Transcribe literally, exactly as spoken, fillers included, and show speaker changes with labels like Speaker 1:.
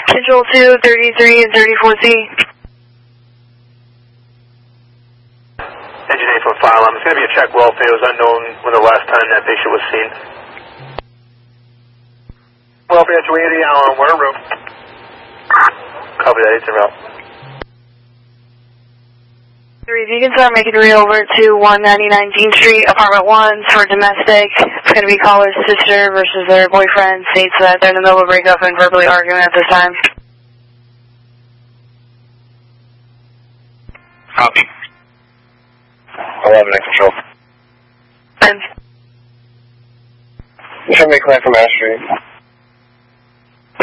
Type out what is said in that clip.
Speaker 1: Control two, thirty-three and thirty-four Z.
Speaker 2: Engine eight foot file. Um, it's going to be a check welfare. It was unknown when the last time that patient was seen. Welfare two eighty on where room? Copy that, it's en route.
Speaker 1: Three Vegans are making your way over to one ninety-nine Dean Street, apartment one for domestic. It's going to be caller's sister versus their boyfriend. States that they're in the middle of a breakup and verbally arguing at this time.
Speaker 3: Copy. eleven in control.
Speaker 1: ten.
Speaker 3: Show me a client from Ash Street.